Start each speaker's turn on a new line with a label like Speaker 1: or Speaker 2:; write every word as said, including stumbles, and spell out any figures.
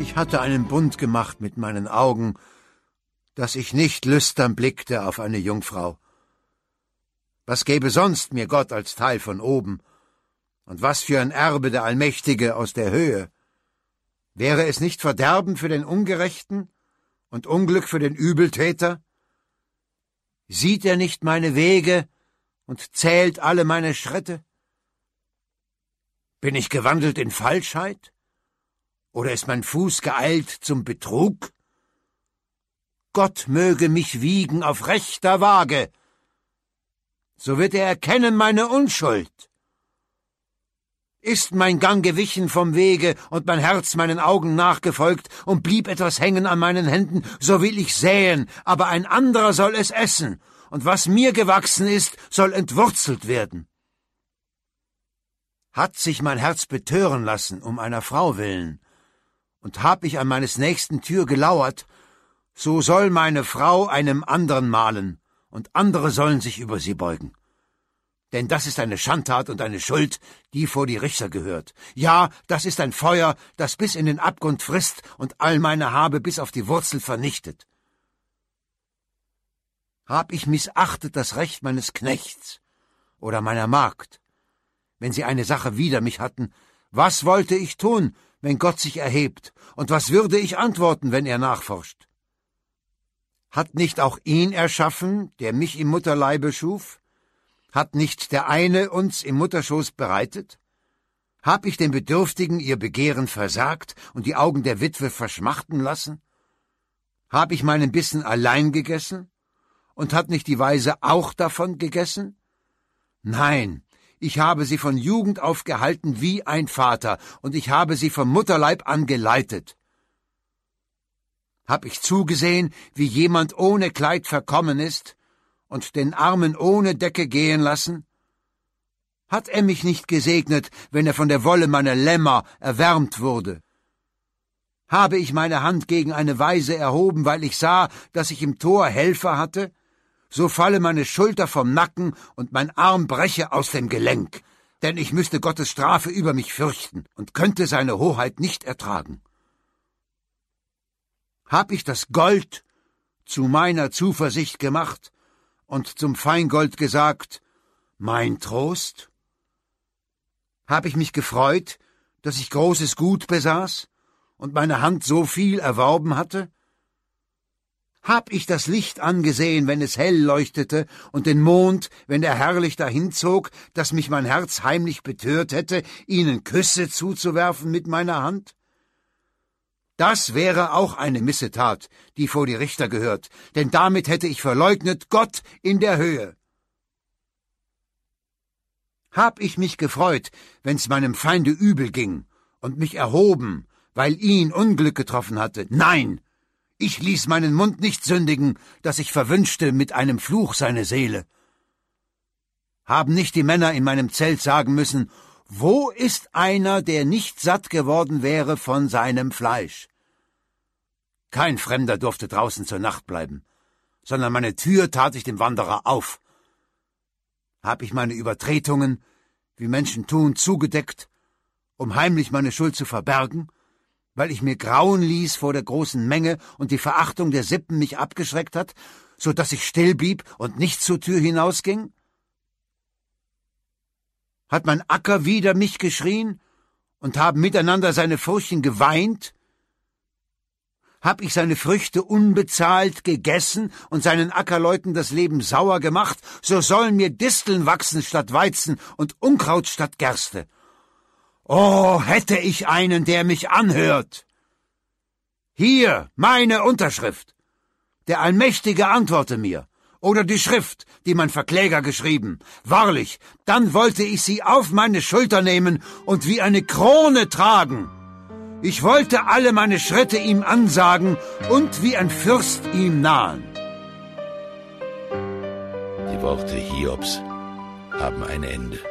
Speaker 1: Ich hatte einen Bund gemacht mit meinen Augen, dass ich nicht lüstern blickte auf eine Jungfrau. Was gäbe sonst mir Gott als Teil von oben? Und was für ein Erbe der Allmächtige aus der Höhe? Wäre es nicht Verderben für den Ungerechten und Unglück für den Übeltäter? Sieht er nicht meine Wege und zählt alle meine Schritte? Bin ich gewandelt in Falschheit? Oder ist mein Fuß geeilt zum Betrug? Gott möge mich wiegen auf rechter Waage, so wird er erkennen meine Unschuld. Ist mein Gang gewichen vom Wege und mein Herz meinen Augen nachgefolgt und blieb etwas hängen an meinen Händen, so will ich säen, aber ein anderer soll es essen, und was mir gewachsen ist, soll entwurzelt werden. Hat sich mein Herz betören lassen um einer Frau willen, und hab ich an meines Nächsten Tür gelauert, so soll meine Frau einem anderen mahlen, und andere sollen sich über sie beugen. Denn das ist eine Schandtat und eine Schuld, die vor die Richter gehört. Ja, das ist ein Feuer, das bis in den Abgrund frisst und all meine Habe bis auf die Wurzel vernichtet. Hab ich missachtet das Recht meines Knechts oder meiner Magd, wenn sie eine Sache wider mich hatten, was wollte ich tun, wenn Gott sich erhebt, und was würde ich antworten, wenn er nachforscht? Hat nicht auch ihn erschaffen, der mich im Mutterleibe schuf? Hat nicht der eine uns im Mutterschoß bereitet? Hab ich den Bedürftigen ihr Begehren versagt und die Augen der Witwe verschmachten lassen? Hab ich meinen Bissen allein gegessen? Und hat nicht die Weise auch davon gegessen? Nein, ich habe sie von Jugend auf gehalten wie ein Vater, und ich habe sie vom Mutterleib an geleitet. Hab ich zugesehen, wie jemand ohne Kleid verkommen ist und den Armen ohne Decke gehen lassen? Hat er mich nicht gesegnet, wenn er von der Wolle meiner Lämmer erwärmt wurde? Habe ich meine Hand gegen eine Waise erhoben, weil ich sah, dass ich im Tor Helfer hatte? So falle meine Schulter vom Nacken und mein Arm breche aus dem Gelenk, denn ich müsste Gottes Strafe über mich fürchten und könnte seine Hoheit nicht ertragen. Hab ich das Gold zu meiner Zuversicht gemacht und zum Feingold gesagt, mein Trost? Hab ich mich gefreut, dass ich großes Gut besaß und meine Hand so viel erworben hatte? Hab ich das Licht angesehen, wenn es hell leuchtete, und den Mond, wenn er herrlich dahinzog, dass mich mein Herz heimlich betört hätte, ihnen Küsse zuzuwerfen mit meiner Hand? Das wäre auch eine Missetat, die vor die Richter gehört, denn damit hätte ich verleugnet Gott in der Höhe. Hab ich mich gefreut, wenn's meinem Feinde übel ging, und mich erhoben, weil ihn Unglück getroffen hatte? Nein! Ich ließ meinen Mund nicht sündigen, dass ich verwünschte mit einem Fluch seine Seele. Haben nicht die Männer in meinem Zelt sagen müssen, wo ist einer, der nicht satt geworden wäre von seinem Fleisch? Kein Fremder durfte draußen zur Nacht bleiben, sondern meine Tür tat ich dem Wanderer auf. Hab ich meine Übertretungen, wie Menschen tun, zugedeckt, um heimlich meine Schuld zu verbergen, weil ich mir grauen ließ vor der großen Menge und die Verachtung der Sippen mich abgeschreckt hat, so dass ich still blieb und nicht zur Tür hinausging? Hat mein Acker wider mich geschrien und haben miteinander seine Furchen geweint? Hab ich seine Früchte unbezahlt gegessen und seinen Ackerleuten das Leben sauer gemacht, so sollen mir Disteln wachsen statt Weizen und Unkraut statt Gerste. Oh, hätte ich einen, der mich anhört! Hier, meine Unterschrift. Der Allmächtige antworte mir. Oder die Schrift, die mein Verkläger geschrieben. Wahrlich, dann wollte ich sie auf meine Schulter nehmen und wie eine Krone tragen. Ich wollte alle meine Schritte ihm ansagen und wie ein Fürst ihm nahen.
Speaker 2: Die Worte Hiobs haben ein Ende.